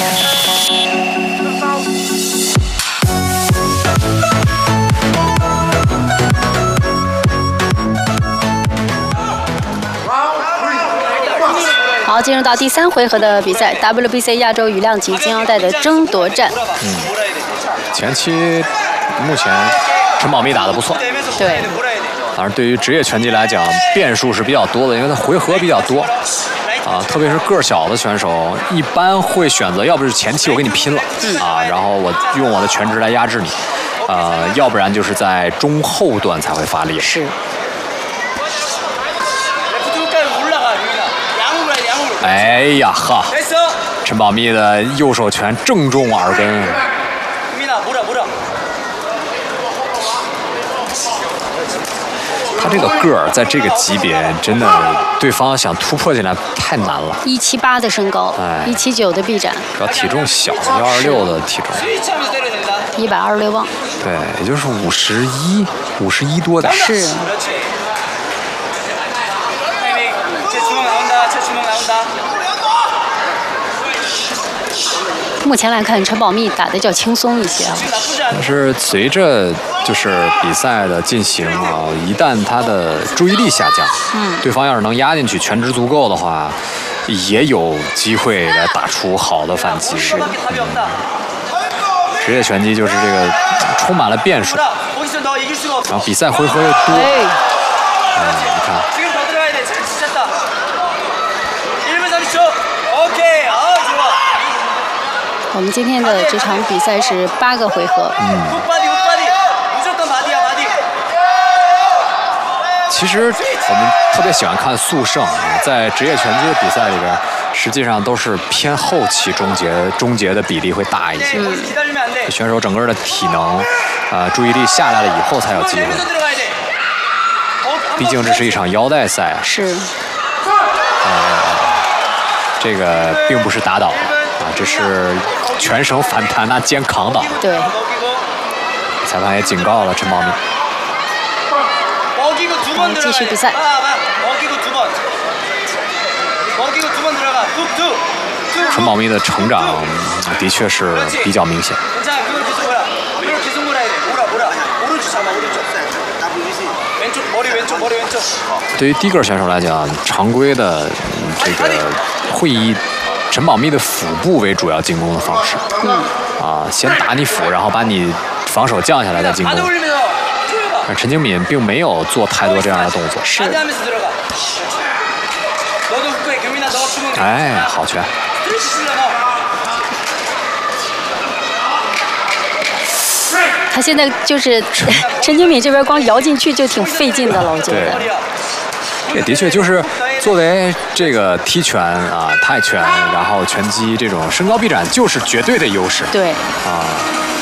好，进入到第3回合的比赛 ，WBC 亚洲羽量级金腰带的争夺战。 前期目前陈宝密打得不错。 对。 当然，对于职业拳击来讲，变数是比较多的，因为它回合比较多。特别是个儿小的选手，一般会选择要不是前期我跟你拼了，然后我用我的拳值来压制你，要不然就是在中后段才会发力。 是。 哎呀哈！陈宝密的右手拳正中耳根。他这个个儿在这个级别，真的对方想突破进来太难了。 178的身高，179的臂展， 主要体重小，126的体重 ，126磅。 对，也就是51多点。 是。目前来看，陈宝密打得较轻松一些啊。 但是随着就是比赛的进行一旦他的注意力下降，对方要是能压进去，拳值足够的话，也有机会来打出好的反击。 是。 职业拳击就是这个充满了变数，然后比赛回合又多。你看。 我们今天的这场比赛是8个回合。 其实我们特别喜欢看速胜，在职业拳击的比赛里边，实际上都是偏后期终结的比例会大一些。选手整个的体能、注意力下来了以后才有机会。毕竟这是一场腰带赛。 是。 这个并不是打倒这是全绳反弹肩扛倒。 对。 裁判也警告了陈宝密。 继续比赛。 陈宝密的成长的确是比较明显。对于低个选手来讲，常规的这个会以陈宝密的腹部为主要进攻的方式。先打你腹，然后把你防守降下来再进攻。陈清敏并没有做太多这样的动作。 是。 哎，好拳！ 他现在就是陈清敏这边光摇进去就挺费劲的了，我觉得。 也的确就是作为这个踢拳泰拳，然后拳击这种身高臂展就是绝对的优势。 对。